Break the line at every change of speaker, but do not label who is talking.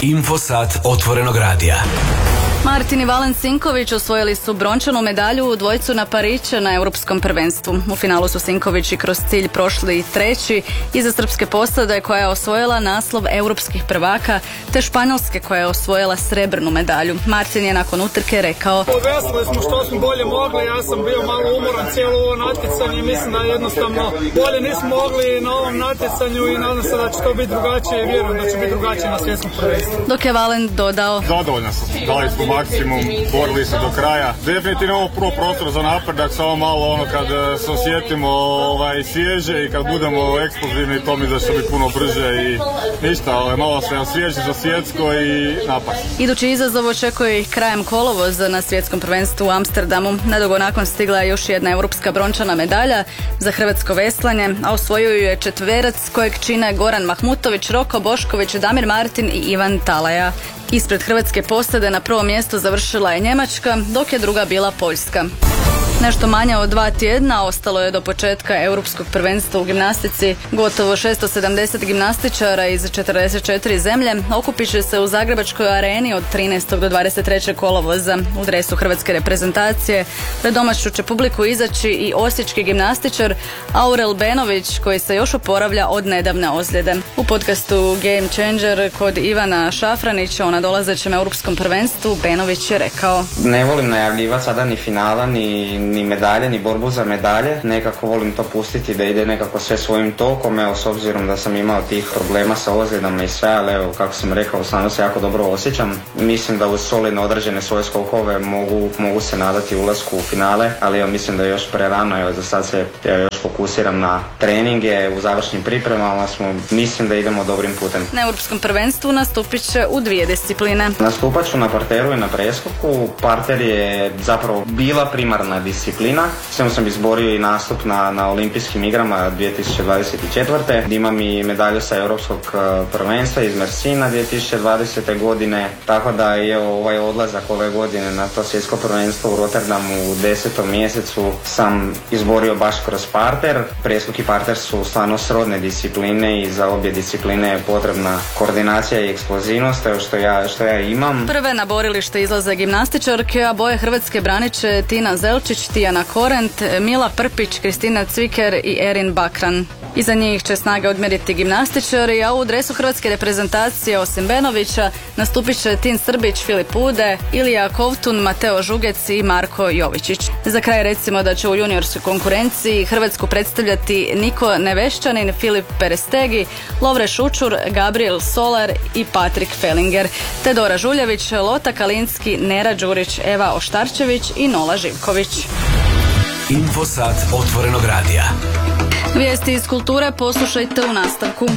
Infosat otvorenog radija.
Martin i Valen Sinković osvojili su brončanu medalju u dvojcu na Pariću na Europskom prvenstvu. U finalu su Sinkovići kroz cilj prošli treći iza srpske Posade koja je osvojila naslov europskih prvaka te Španjolske koja je osvojila srebrnu medalju. Martin je nakon utrke rekao:
Podvesili smo što smo bolje mogli, ja sam bio malo umoran cijelo ovo natjecanje i mislim da jednostavno bolje nismo mogli na ovom natjecanju i nadam se da će to biti drugačije i vjerujem da će biti drugačije na svjetskom prvenstvu.
Dok je Valen dodao:
Zadovoljan sam, dali smo maksimum, borili se do kraja. Definitivno ovo prvo prostor za napredak, samo malo kad se osjetimo svježe i kad budemo eksplozivni, to mi da će biti puno brže i ništa, malo se osvježi za svjetsko i napad.
Idući izazov očekuje ih krajem kolovoza na svjetskom prvenstvu u Amsterdamu. Nedugo nakon stigla je još jedna europska brončana medalja za hrvatsko veslanje, a osvojio ju je četverac kojeg čine Goran Mahmutović, Roko Bošković, Damir Martin i Ivan Talaja. Ispred hrvatske Posade na prvom mjestu završila je Njemačka, dok je druga bila Poljska. Nešto manje od 2 tjedna ostalo je do početka europskog prvenstva u gimnastici. Gotovo 670 gimnastičara iz 44 zemlje okupit će se u Zagrebačkoj areni od 13. do 23. kolovoza. U dresu hrvatske reprezentacije pred domaću će publiku izaći i osječki gimnastičar Aurel Benović koji se još oporavlja od nedavne ozljede. U podcastu Game Changer kod Ivana Šafranića o nadolazećem europskom prvenstvu Benović je rekao:
Ne volim najavljivati sada ni finala, ni medalje, ni borbu za medalje. Nekako volim to pustiti da ide nekako sve svojim tokom. Evo, s obzirom da sam imao tih problema sa ozljedama i sve, ali evo, kako sam rekao, stvarno se jako dobro osjećam. Mislim da uz solidno određene svoje skokove mogu se nadati ulasku u finale, ali evo, mislim da je još prerano. Evo, za sad se još fokusiram na treninge, u završnim pripremama smo, mislim da idemo dobrim putem.
Na europskom prvenstvu nastupit će u 2 discipline.
Nastupat ću na parteru i na preskoku. Parter je zapravo bila primarna disciplina. Samo sam izborio i nastup na olimpijskim igrama 2024. Imam i medalju sa europskog prvenstva iz Mersina 2020. godine. Tako da je ovaj odlazak ove godine na to svjetsko prvenstvo u Rotterdamu u 10. mjesecu sam izborio baš kroz parter. Preskok i parter su stvarno srodne discipline i za obje discipline je potrebna koordinacija i eksplozivnost, što ja imam.
Prve na borilište izlaze gimnastičarke, a boje Hrvatske branit će Tina Zelčić, Tijana Korent, Mila Prpić, Kristina Cviker i Erin Bakran. Iza njih će snage odmjeriti gimnastičari, a u dresu hrvatske reprezentacije osim Benovića nastupit će Tin Srbić, Filip Ude, Ilija Kovtun, Mateo Žugec i Marko Jovičić. Za kraj recimo da će u juniorskoj konkurenciji Hrvatsku predstavljati Niko Nevešćanin, Filip Perestegi, Lovre Šučur, Gabriel Solar i Patrik Felinger, te Dora Žuljević, Lota Kalinski, Nera Đurić, Eva Oštarčević i Nola Živković.
Infosat otvorenog radija.
Vijesti iz kulture poslušajte u nastavku.